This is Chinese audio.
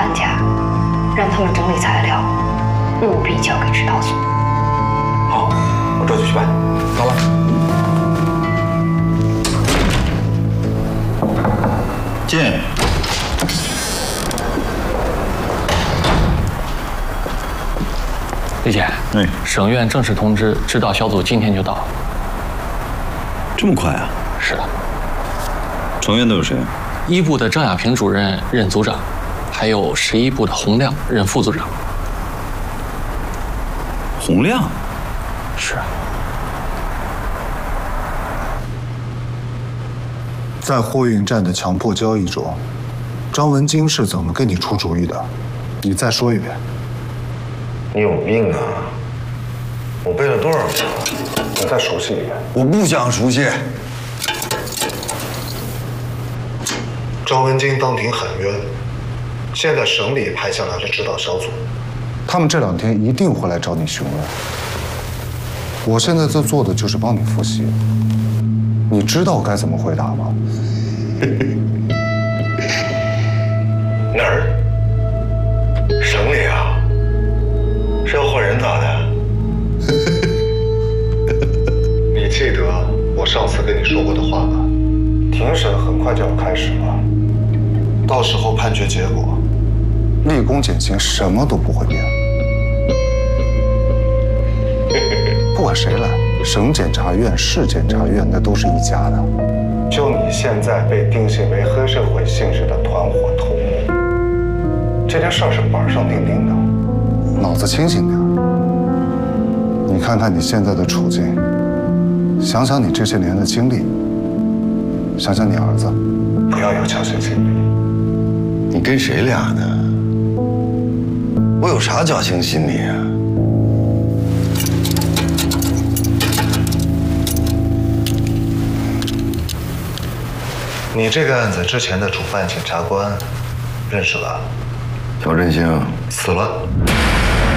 范家，让他们整理材料，务必交给指导组。 好，我这就去办。 好了。 进。 李姐，省院正式通知，指导小组今天就到。 这么快啊？ 是的。 成员都有谁？ 一部的张亚平主任任组长，还有11部的洪亮任副组长。 洪亮？ 是啊。 在货运站的强迫交易中，张文京是怎么给你出主意的？你再说一遍。 你有病啊！我背了多少次？你再熟悉一遍。 我不想熟悉。 张文京当庭喊冤，现在省里派下来了指导小组，他们这2天一定会来找你询问。我现在在做的就是帮你复习，你知道该怎么回答吗？ 哪儿？省里啊？是要换人咋的？ 你记得我上次跟你说过的话吧？庭审很快就要开始了，到时候判决结果，立功减刑什么都不会变。不管谁来，省检察院、市检察院那都是一家的。就你现在被定性为黑社会性质的团伙头目，这件事儿是板上钉钉的，脑子清醒点。你看看你现在的处境，想想你这些年的经历，想想你儿子，不要有侥幸心理。 你跟谁俩呢？我有啥侥幸心理啊？ 你这个案子之前的主办检察官认识吧？ 朴振兴死了。